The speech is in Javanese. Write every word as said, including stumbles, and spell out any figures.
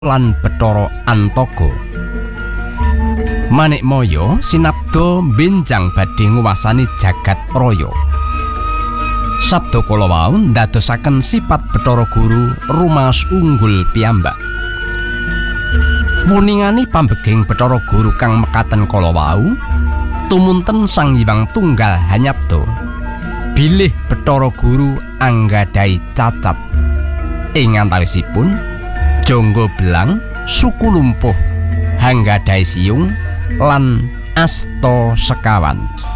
lan Bathara Antaga. Manikmaya sinabda benjang badhe nguwasani jagat raya. Sabda kala wau ndadosaken sipat Bathara Guru rumaos unggul piyambak. Wuningani pambeging Bathara Guru kang mekaten kala wau tumunten Sang Hyang Tunggal hanyapta bilih Bathara Guru anggadhahi cacat ing antawisipun jangga belang, suku lumpuh, anggadhahi siung lan asta sekawan.